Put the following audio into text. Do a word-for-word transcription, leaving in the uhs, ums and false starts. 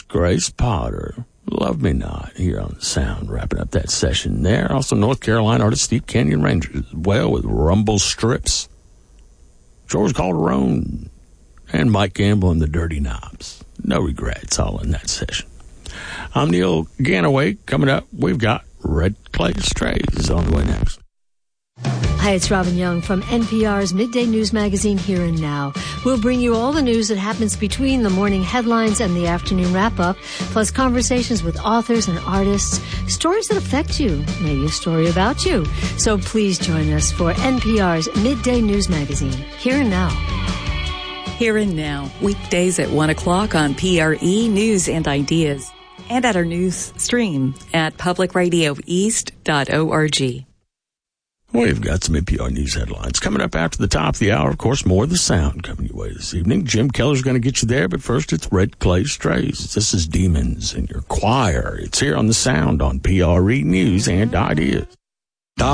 Grace Potter, Love Me Not, here on the Sound, wrapping up that session there. Also, North Carolina artist Steep Canyon Rangers as well with Rumble Strips. George Calderone and Mike Gamble and the Dirty Knobs. No regrets, all in that session. I'm Neil Ganaway. Coming up, we've got Red Clay Strays on the way next. Hi, it's Robin Young from N P R's Midday News Magazine Here and Now. We'll bring you all the news that happens between the morning headlines and the afternoon wrap-up, plus conversations with authors and artists, stories that affect you, maybe a story about you. So please join us for N P R's Midday News Magazine Here and Now. Here and Now, weekdays at one o'clock on P R E News and Ideas, and at our news stream at public radio east dot org. We've got some N P R News headlines coming up after the top of the hour. Of course, more of the sound coming your way this evening. Jim Keller's going to get you there, but first it's Red Clay Strays. This is Demons in Your Choir. It's here on the Sound on P R E News and Ideas.